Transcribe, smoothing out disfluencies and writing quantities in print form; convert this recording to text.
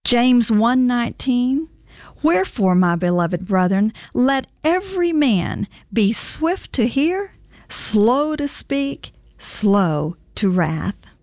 James 1:19, Wherefore, my beloved brethren, let every man be swift to hear, slow to speak, slow to wrath.